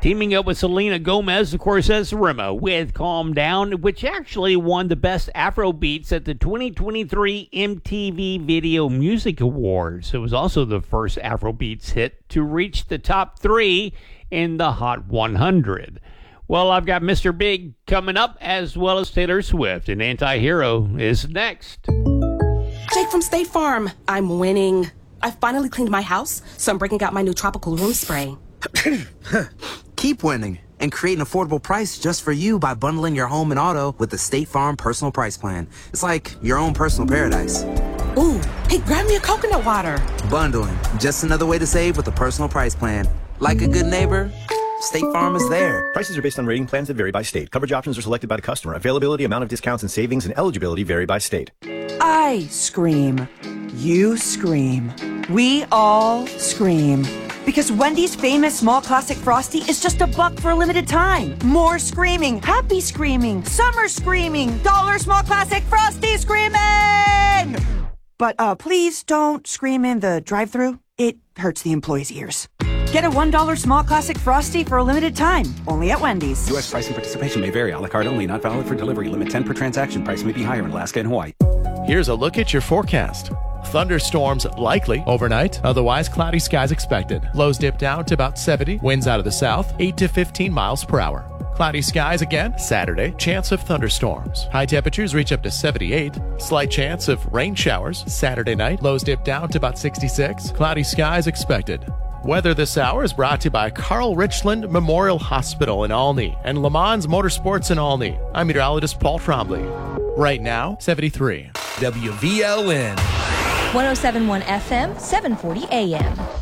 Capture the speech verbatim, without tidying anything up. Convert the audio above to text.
Teaming up with Selena Gomez, of course, as Rema with Calm Down, which actually won the Best Afro Beats at the twenty twenty-three M T V Video Music Awards. It was also the first Afro Beats hit to reach the top three in the Hot one hundred. Well, I've got Mister Big coming up, as well as Taylor Swift, and Anti-Hero is next. Jake from State Farm. I'm winning. I finally cleaned my house, so I'm breaking out my new tropical room spray. Keep winning and create an affordable price just for you by bundling your home and auto with the State Farm Personal Price Plan. It's like your own personal paradise. Ooh, hey, grab me a coconut water. Bundling, just another way to save with the Personal Price Plan. Like a good neighbor, State Farm is there. Prices are based on rating plans that vary by state. Coverage options are selected by the customer. Availability, amount of discounts and savings, and eligibility vary by state. I scream. You scream. We all scream. Because Wendy's famous small classic Frosty is just a buck for a limited time. More screaming, happy screaming, summer screaming, dollar small classic Frosty screaming! But uh, please don't scream in the drive-thru. It hurts the employees' ears. Get a one dollar small classic Frosty for a limited time, only at Wendy's. U S price and participation may vary. A la carte only, not valid for delivery. Limit ten per transaction. Price may be higher in Alaska and Hawaii. Here's a look at your forecast. Thunderstorms likely overnight, otherwise cloudy skies expected. Lows dip down to about seventy, winds out of the south, eight to fifteen miles per hour. Cloudy skies again Saturday, chance of thunderstorms. High temperatures reach up to seventy-eight, slight chance of rain showers Saturday night. Lows dip down to about sixty-six, cloudy skies expected. Weather this hour is brought to you by Carl Richland Memorial Hospital in Olney and Le Mans Motorsports in Olney. I'm meteorologist Paul Trombley. Right now, seventy-three. W V L N. one oh seven point one F M, seven forty A M.